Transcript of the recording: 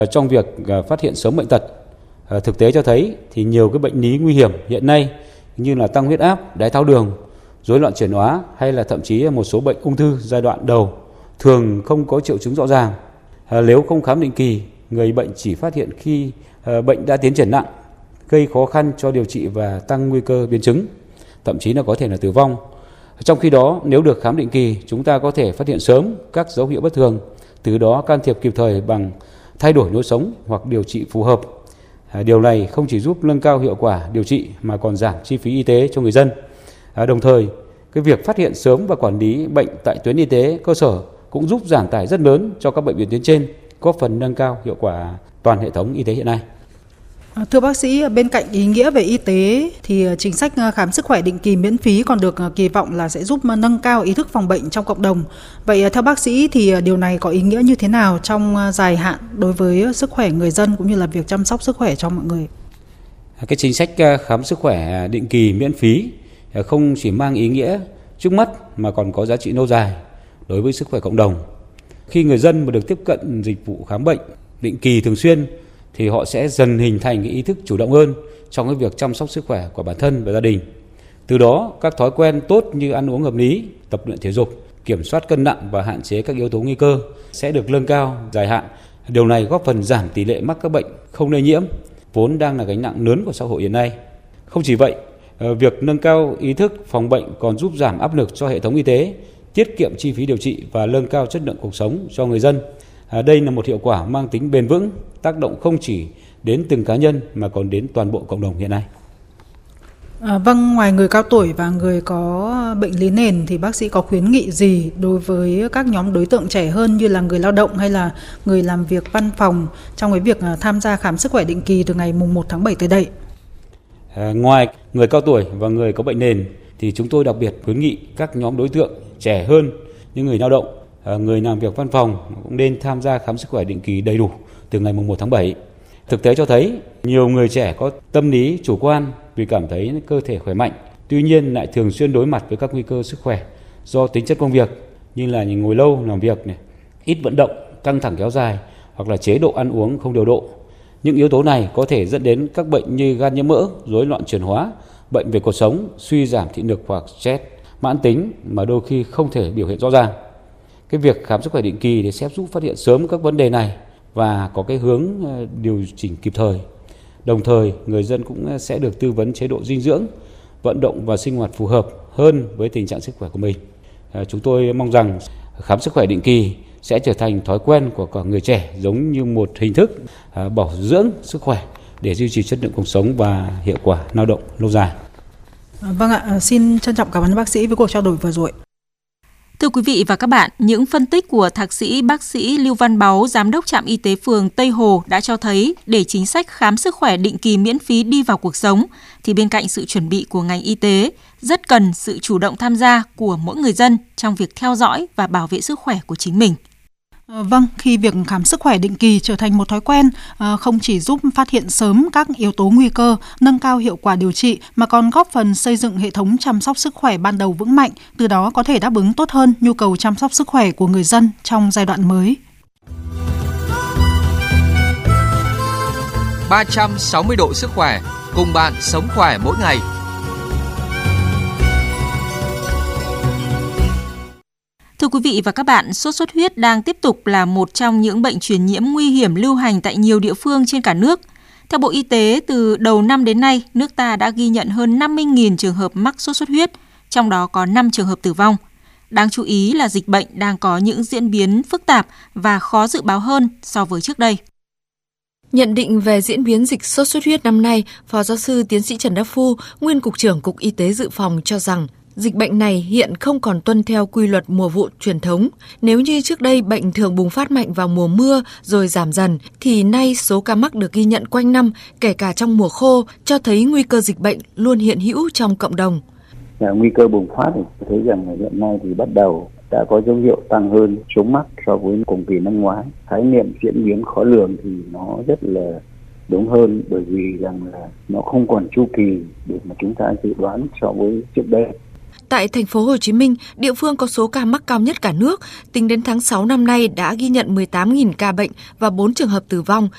trong việc phát hiện sớm bệnh tật. Thực tế cho thấy thì nhiều cái bệnh lý nguy hiểm hiện nay như là tăng huyết áp, đái tháo đường, rối loạn chuyển hóa hay là thậm chí một số bệnh ung thư giai đoạn đầu thường không có triệu chứng rõ ràng. Nếu không khám định kỳ, người bệnh chỉ phát hiện khi bệnh đã tiến triển nặng, gây khó khăn cho điều trị và tăng nguy cơ biến chứng, thậm chí là có thể là tử vong. Trong khi đó, nếu được khám định kỳ, chúng ta có thể phát hiện sớm các dấu hiệu bất thường, từ đó can thiệp kịp thời bằng thay đổi lối sống hoặc điều trị phù hợp. Điều này không chỉ giúp nâng cao hiệu quả điều trị mà còn giảm chi phí y tế cho người dân. Đồng thời, cái việc phát hiện sớm và quản lý bệnh tại tuyến y tế cơ sở cũng giúp giảm tải rất lớn cho các bệnh viện tuyến trên, góp phần nâng cao hiệu quả toàn hệ thống y tế hiện nay. Thưa bác sĩ, bên cạnh ý nghĩa về y tế thì chính sách khám sức khỏe định kỳ miễn phí còn được kỳ vọng là sẽ giúp nâng cao ý thức phòng bệnh trong cộng đồng. Vậy theo bác sĩ thì điều này có ý nghĩa như thế nào trong dài hạn đối với sức khỏe người dân cũng như là việc chăm sóc sức khỏe cho mọi người? Cái chính sách khám sức khỏe định kỳ miễn phí không chỉ mang ý nghĩa trước mắt mà còn có giá trị lâu dài đối với sức khỏe cộng đồng. Khi người dân mà được tiếp cận dịch vụ khám bệnh định kỳ thường xuyên thì họ sẽ dần hình thành cái ý thức chủ động hơn trong cái việc chăm sóc sức khỏe của bản thân và gia đình. Từ đó, các thói quen tốt như ăn uống hợp lý, tập luyện thể dục, kiểm soát cân nặng và hạn chế các yếu tố nguy cơ sẽ được nâng cao dài hạn. Điều này góp phần giảm tỷ lệ mắc các bệnh không lây nhiễm, vốn đang là gánh nặng lớn của xã hội hiện nay. Không chỉ vậy, việc nâng cao ý thức phòng bệnh còn giúp giảm áp lực cho hệ thống y tế, tiết kiệm chi phí điều trị và nâng cao chất lượng cuộc sống cho người dân. Đây là một hiệu quả mang tính bền vững, tác động không chỉ đến từng cá nhân mà còn đến toàn bộ cộng đồng hiện nay. Vâng, ngoài người cao tuổi và người có bệnh lý nền thì bác sĩ có khuyến nghị gì đối với các nhóm đối tượng trẻ hơn như là người lao động hay là người làm việc văn phòng trong cái việc tham gia khám sức khỏe định kỳ từ ngày 1 tháng 7 tới đây? Ngoài người cao tuổi và người có bệnh nền thì chúng tôi đặc biệt khuyến nghị các nhóm đối tượng trẻ hơn như người lao động, người làm việc văn phòng cũng nên tham gia khám sức khỏe định kỳ đầy đủ từ ngày 1 tháng 7. Thực tế cho thấy nhiều người trẻ có tâm lý chủ quan vì cảm thấy cơ thể khỏe mạnh, tuy nhiên lại thường xuyên đối mặt với các nguy cơ sức khỏe do tính chất công việc như là ngồi lâu làm việc, ít vận động, căng thẳng kéo dài hoặc là chế độ ăn uống không điều độ. Những yếu tố này có thể dẫn đến các bệnh như gan nhiễm mỡ, rối loạn chuyển hóa, bệnh về cột sống, suy giảm thị lực hoặc stress mãn tính mà đôi khi không thể biểu hiện rõ ràng. Cái việc khám sức khỏe định kỳ để sẽ giúp phát hiện sớm các vấn đề này và có cái hướng điều chỉnh kịp thời. Đồng thời, người dân cũng sẽ được tư vấn chế độ dinh dưỡng, vận động và sinh hoạt phù hợp hơn với tình trạng sức khỏe của mình. Chúng tôi mong rằng khám sức khỏe định kỳ sẽ trở thành thói quen của cả người trẻ, giống như một hình thức bảo dưỡng sức khỏe để duy trì chất lượng cuộc sống và hiệu quả lao động lâu dài. Vâng ạ, xin trân trọng cảm ơn bác sĩ với cuộc trao đổi vừa rồi. Thưa quý vị và các bạn, những phân tích của thạc sĩ bác sĩ Lưu Văn Báu, giám đốc trạm y tế phường Tây Hồ đã cho thấy để chính sách khám sức khỏe định kỳ miễn phí đi vào cuộc sống thì bên cạnh sự chuẩn bị của ngành y tế, rất cần sự chủ động tham gia của mỗi người dân trong việc theo dõi và bảo vệ sức khỏe của chính mình. Vâng, khi việc khám sức khỏe định kỳ trở thành một thói quen, không chỉ giúp phát hiện sớm các yếu tố nguy cơ, nâng cao hiệu quả điều trị, mà còn góp phần xây dựng hệ thống chăm sóc sức khỏe ban đầu vững mạnh, từ đó có thể đáp ứng tốt hơn nhu cầu chăm sóc sức khỏe của người dân trong giai đoạn mới. 360 độ sức khỏe, cùng bạn sống khỏe mỗi ngày. Thưa quý vị và các bạn, sốt xuất huyết đang tiếp tục là một trong những bệnh truyền nhiễm nguy hiểm lưu hành tại nhiều địa phương trên cả nước. Theo Bộ Y tế, từ đầu năm đến nay, nước ta đã ghi nhận hơn 50.000 trường hợp mắc sốt xuất huyết, trong đó có 5 trường hợp tử vong. Đáng chú ý là dịch bệnh đang có những diễn biến phức tạp và khó dự báo hơn so với trước đây. Nhận định về diễn biến dịch sốt xuất huyết năm nay, Phó giáo sư tiến sĩ Trần Đắc Phu, nguyên Cục trưởng Cục Y tế Dự phòng cho rằng dịch bệnh này hiện không còn tuân theo quy luật mùa vụ truyền thống. Nếu như trước đây bệnh thường bùng phát mạnh vào mùa mưa rồi giảm dần, thì nay số ca mắc được ghi nhận quanh năm, kể cả trong mùa khô, cho thấy nguy cơ dịch bệnh luôn hiện hữu trong cộng đồng. Nguy cơ bùng phát thì thấy rằng hiện nay thì bắt đầu đã có dấu hiệu tăng hơn số mắc so với cùng kỳ năm ngoái. Khái niệm diễn biến khó lường thì nó rất là đúng hơn, bởi vì rằng là nó không còn chu kỳ để mà chúng ta dự đoán so với trước đây. Tại thành phố Hồ Chí Minh, địa phương có số ca mắc cao nhất cả nước, tính đến tháng 6 năm nay đã ghi nhận 18.000 ca bệnh và 4 trường hợp tử vong,